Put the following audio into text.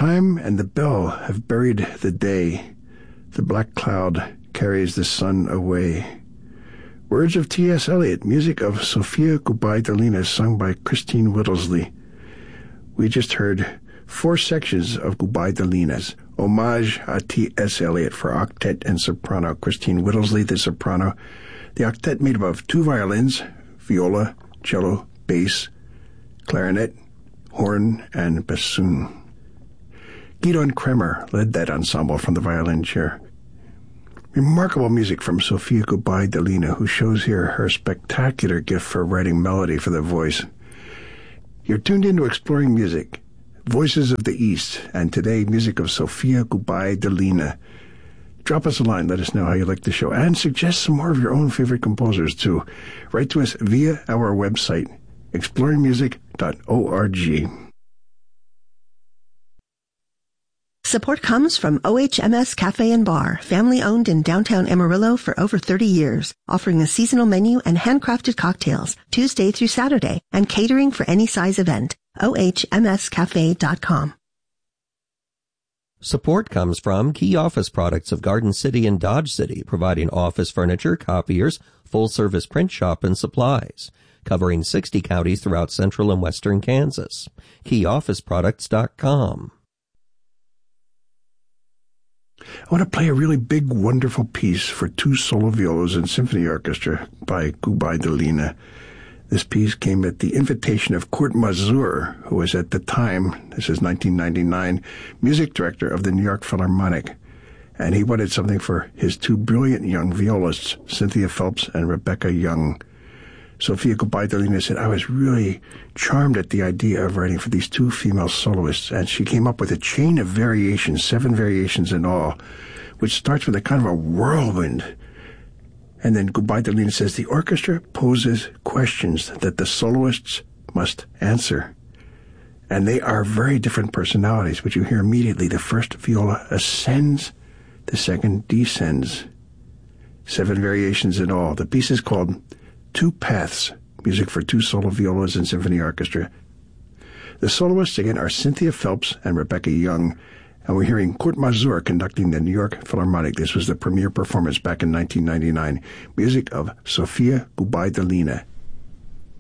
Time and the bell have buried the day. The black cloud carries the sun away. Words of T.S. Eliot, music of Sophia Gubaidulina, sung by Christine Whittlesley. We just heard 4 sections of Gubaidulina's Homage à T.S. Eliot for octet and soprano. Christine Whittlesley, the soprano. The octet made up of 2 violins, viola, cello, bass, clarinet, horn, and bassoon. Gidon Kremer led that ensemble from the violin chair. Remarkable music from Sophia Gubaidulina, who shows here her spectacular gift for writing melody for the voice. You're tuned into Exploring Music, Voices of the East, and today, music of Sophia Gubaidulina. Drop us a line, let us know how you like the show, and suggest some more of your own favorite composers, too. Write to us via our website, exploringmusic.org. Support comes from OHMS Cafe and Bar, family-owned in downtown Amarillo for over 30 years, offering a seasonal menu and handcrafted cocktails Tuesday through Saturday, and catering for any size event. OHMScafe.com. Support comes from Key Office Products of Garden City and Dodge City, providing office furniture, copiers, full-service print shop, and supplies, covering 60 counties throughout central and western Kansas. KeyOfficeProducts.com. I want to play a really big, wonderful piece for 2 solo violas and symphony orchestra by Gubaidulina. This piece came at the invitation of Kurt Masur, who was at the time, this is 1999, music director of the New York Philharmonic. And he wanted something for his 2 brilliant young violists, Cynthia Phelps and Rebecca Young. Sophia Gubaidulina said, I was really charmed at the idea of writing for these 2 female soloists, and she came up with a chain of variations, 7 variations in all, which starts with a kind of a whirlwind. And then Gubaidulina says, the orchestra poses questions that the soloists must answer. And they are very different personalities, which you hear immediately. The first viola ascends, the second descends. 7 variations in all. The piece is called 2 Paths, music for 2 solo violas and symphony orchestra. The soloists again are Cynthia Phelps and Rebecca Young, and we're hearing Kurt Masur conducting the New York Philharmonic. This was the premiere performance back in 1999. Music of Sophia Gubaidulina.